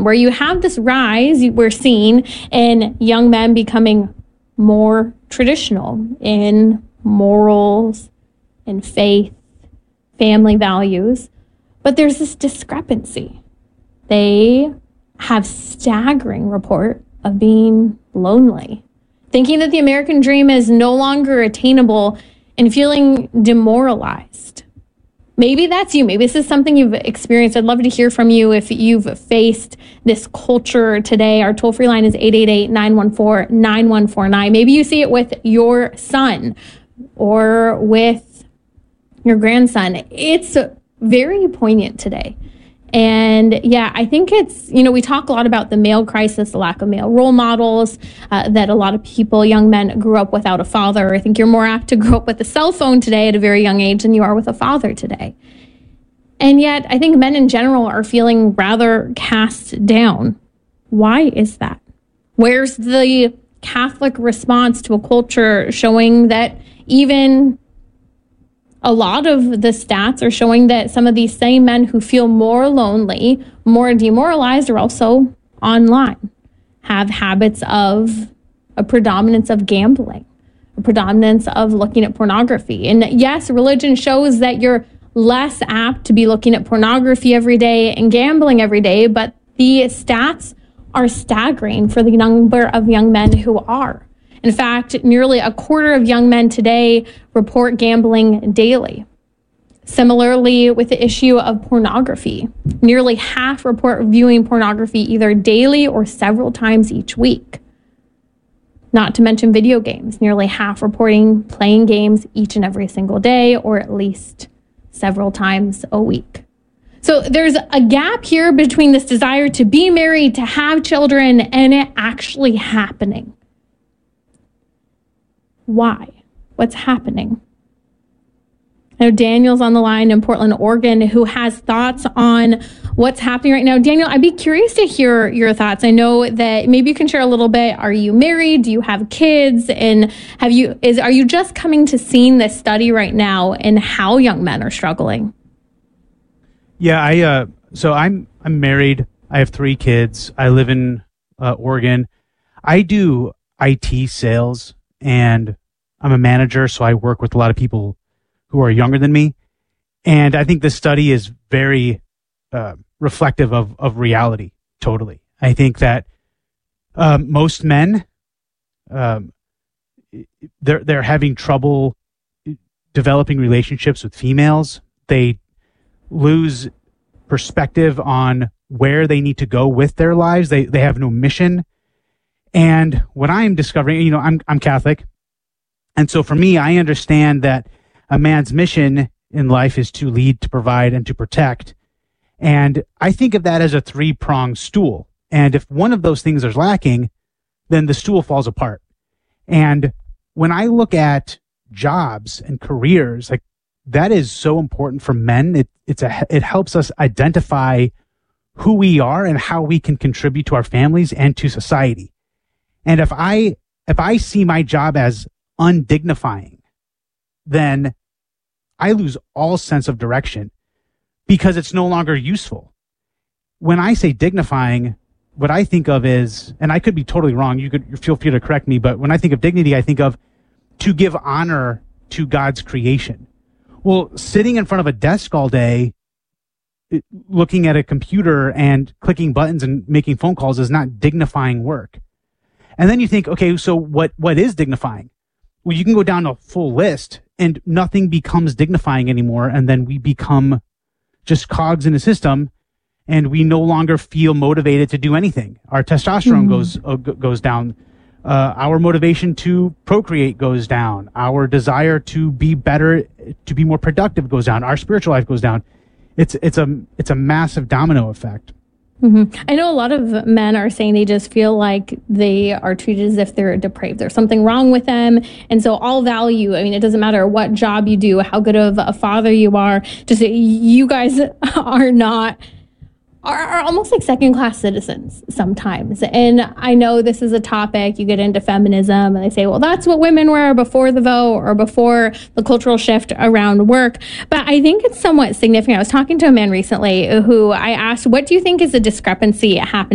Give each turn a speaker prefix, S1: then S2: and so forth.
S1: where you have this rise we're seeing in young men becoming more traditional in morals, in faith, family values. But there's this discrepancy. They have staggering report of being lonely, thinking that the American dream is no longer attainable and feeling demoralized. Maybe that's you. Maybe this is something you've experienced. I'd love to hear from you if you've faced this culture today. Our toll-free line is 888-914-9149. Maybe you see it with your son or with your grandson. It's very poignant today. And yeah, I think it's, we talk a lot about the male crisis, the lack of male role models, that a lot of people, young men, grew up without a father. I think you're more apt to grow up with a cell phone today at a very young age than you are with a father today. And yet, I think men in general are feeling rather cast down. Why is that? Where's the Catholic response to a culture showing that even a lot of the stats are showing that some of these same men who feel more lonely, more demoralized, are also online, have habits of a predominance of gambling, a predominance of looking at pornography. And yes, religion shows that you're less apt to be looking at pornography every day and gambling every day, but the stats are staggering for the number of young men who are. In fact, nearly a quarter of young men today report gambling daily. Similarly, with the issue of pornography, nearly half report viewing pornography either daily or several times each week. Not to mention video games, nearly half reporting playing games each and every single day or at least several times a week. So there's a gap here between this desire to be married, to have children, and it actually happening. Why? What's happening? I know Daniel's on the line in Portland, Oregon, who has thoughts on what's happening right now. Daniel, I'd be curious to hear your thoughts. I know that maybe you can share a little bit. Are you married? Do you have kids? And are you just coming to seeing this study right now and how young men are struggling?
S2: Yeah, so I'm married. I have 3 kids. I live in Oregon. I do IT sales, and I'm a manager, so I work with a lot of people who are younger than me. And I think this study is very reflective of reality, totally. I think that most men, they're having trouble developing relationships with females. They lose perspective on where they need to go with their lives. They have no mission. And what I'm discovering, I'm Catholic. And so for me, I understand that a man's mission in life is to lead, to provide, and to protect. And I think of that as a 3-pronged stool. And if one of those things is lacking, then the stool falls apart. And when I look at jobs and careers, like, that is so important for men. It helps us identify who we are and how we can contribute to our families and to society. And if I see my job as undignifying, then I lose all sense of direction because it's no longer useful. When I say dignifying, what I think of is, and I could be totally wrong, you could feel free to correct me, but when I think of dignity, I think of to give honor to God's creation. Well, sitting in front of a desk all day, looking at a computer and clicking buttons and making phone calls is not dignifying work. And then you think, okay, so what is dignifying? Well, you can go down a full list and nothing becomes dignifying anymore. And then we become just cogs in a system and we no longer feel motivated to do anything. Our testosterone goes down. Our motivation to procreate goes down. Our desire to be better, to be more productive goes down. Our spiritual life goes down. It's a massive domino effect.
S1: Mm-hmm. I know a lot of men are saying they just feel like they are treated as if they're depraved. There's something wrong with them. And so all value, it doesn't matter what job you do, how good of a father you are, just you guys are almost like second-class citizens sometimes. And I know this is a topic, you get into feminism and they say, well, that's what women were before the vote or before the cultural shift around work. But I think it's somewhat significant. I was talking to a man recently who I asked, what do you think is the discrepancy happening